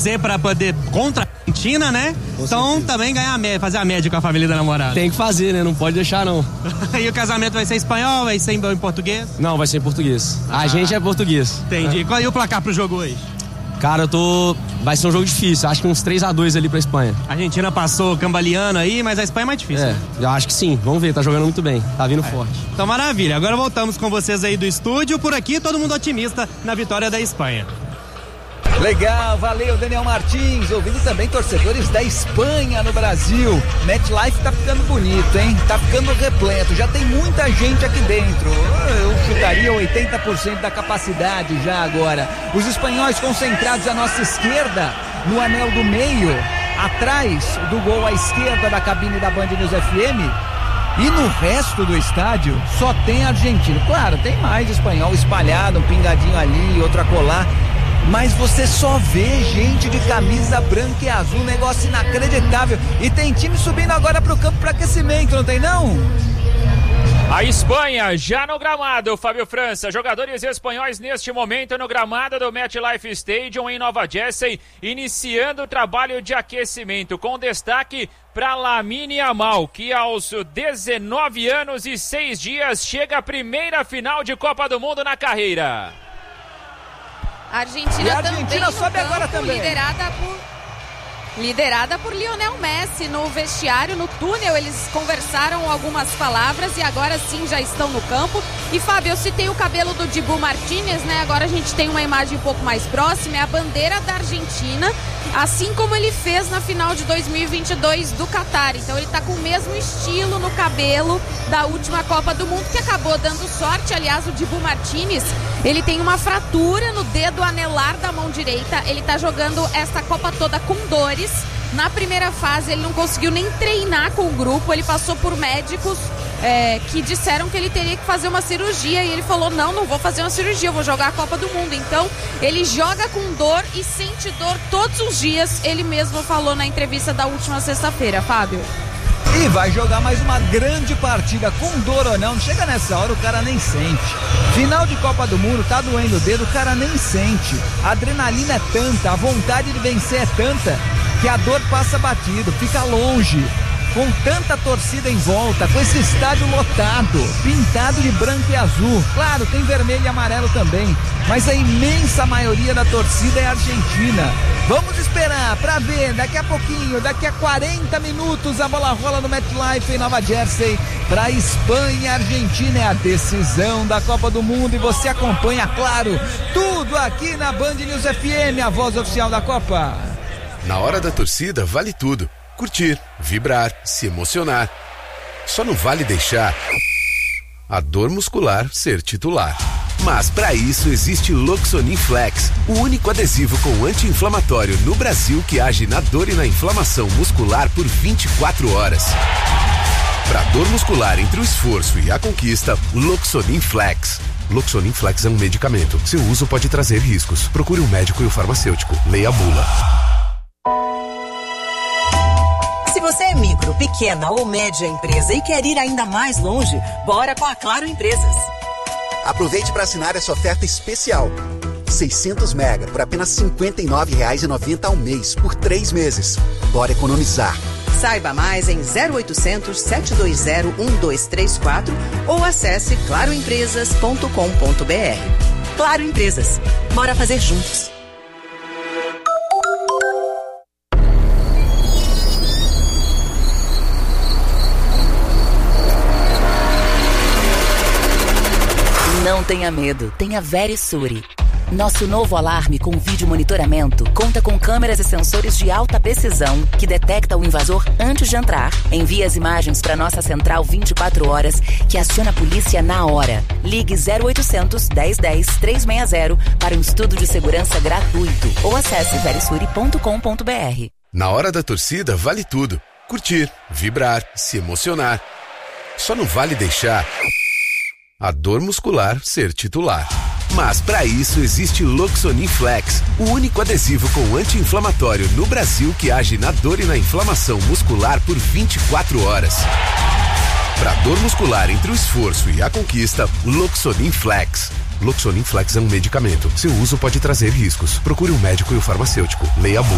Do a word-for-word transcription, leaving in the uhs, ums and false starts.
torcer pra poder contra a Argentina, né? Com então certeza. Também ganhar a média, fazer a média com a família da namorada. Tem que fazer, né? Não pode deixar, não. E o casamento vai ser espanhol, vai ser em português? Não, vai ser em português. Ah. A gente é português. Entendi. É. Qual é o placar pro jogo hoje? Cara, eu tô... Vai ser um jogo difícil. Acho que uns três a dois ali pra Espanha. A Argentina passou cambaleando aí, mas a Espanha é mais difícil. É, né? Eu acho que sim. Vamos ver, tá jogando muito bem. Tá vindo é. forte. Então, maravilha. Agora voltamos com vocês aí do estúdio. Por aqui, todo mundo otimista na vitória da Espanha. Legal, valeu Daniel Martins, ouvindo também torcedores da Espanha no Brasil. MetLife tá ficando bonito, hein? Tá ficando repleto, já tem muita gente aqui dentro. Eu chutaria oitenta por cento da capacidade já agora. Os espanhóis concentrados à nossa esquerda, no anel do meio, atrás do gol à esquerda da cabine da Band News F M. E no resto do estádio só tem argentino. Claro, tem mais espanhol espalhado, um pingadinho ali, outro acolá. Mas você só vê gente de camisa branca e azul, negócio inacreditável. E tem time subindo agora pro campo para aquecimento, não tem não? A Espanha já no gramado, Fábio França. Jogadores espanhóis neste momento no gramado do MetLife Stadium em Nova Jersey, iniciando o trabalho de aquecimento, com destaque para Lamine Yamal, que aos dezenove anos e seis dias chega à primeira final de Copa do Mundo na carreira. A Argentina, e a Argentina também sobe agora também. Liderada por, liderada por Lionel Messi no vestiário, no túnel. Eles conversaram algumas palavras e agora sim já estão no campo. E Fábio, eu citei o cabelo do Dibu Martínez, né? Agora a gente tem uma imagem um pouco mais próxima, é a bandeira da Argentina, assim como ele fez na final de dois mil e vinte e dois do Catar. Então ele tá com o mesmo estilo no cabelo da última Copa do Mundo, que acabou dando sorte. Aliás, o Dibu Martínez, ele tem uma fratura no dedo anelar da mão direita. Ele tá jogando essa Copa toda com dores. Na primeira fase ele não conseguiu nem treinar com o grupo, ele passou por médicos é, que disseram que ele teria que fazer uma cirurgia e ele falou, não, não vou fazer uma cirurgia, eu vou jogar a Copa do Mundo. Então ele joga com dor e sente dor todos os dias, ele mesmo falou na entrevista da última sexta-feira, Fábio. E vai jogar mais uma grande partida, com dor ou não, chega nessa hora o cara nem sente. Final de Copa do Mundo, tá doendo o dedo, o cara nem sente. A adrenalina é tanta, a vontade de vencer é tanta, que a dor passa batido, fica longe. Com tanta torcida em volta, com esse estádio lotado, pintado de branco e azul. Claro, tem vermelho e amarelo também, mas a imensa maioria da torcida é argentina. Vamos esperar pra ver, daqui a pouquinho, daqui a quarenta minutos, a bola rola no MetLife em Nova Jersey. Pra Espanha e Argentina é a decisão da Copa do Mundo e você acompanha, claro, tudo aqui na Band News F M, a voz oficial da Copa. Na hora da torcida vale tudo. Curtir, vibrar, se emocionar. Só não vale deixar a dor muscular ser titular. Mas para isso existe Loxonin Flex, o único adesivo com anti-inflamatório no Brasil que age na dor e na inflamação muscular por vinte e quatro horas. Para dor muscular entre o esforço e a conquista, Loxonin Flex. Loxonin Flex é um medicamento. Seu uso pode trazer riscos. Procure um médico e o farmacêutico. Leia a bula. Se você é micro, pequena ou média empresa e quer ir ainda mais longe, bora com a Claro Empresas. Aproveite para assinar essa oferta especial. seiscentos mega por apenas cinquenta e nove reais e noventa centavos ao mês, por três meses. Bora economizar. Saiba mais em zero oitocentos, sete dois zero, um dois três quatro ou acesse claro empresas ponto com ponto b r. Claro Empresas. Bora fazer juntos. Não tenha medo, tenha Verisure. Nosso novo alarme com vídeo monitoramento conta com câmeras e sensores de alta precisão que detecta o invasor antes de entrar. Envia as imagens para nossa central vinte e quatro horas, que aciona a polícia na hora. Ligue zero oitocentos, dez dez, trezentos e sessenta para um estudo de segurança gratuito ou acesse verisure ponto com ponto b r. Na hora da torcida vale tudo. Curtir, vibrar, se emocionar. Só não vale deixar a dor muscular ser titular. Mas para isso existe Loxonin Flex, o único adesivo com anti-inflamatório no Brasil que age na dor e na inflamação muscular por vinte e quatro horas. Para dor muscular entre o esforço e a conquista, Loxonin Flex. Loxonin Flex é um medicamento. Seu uso pode trazer riscos. Procure um médico e o farmacêutico. Leia a bula.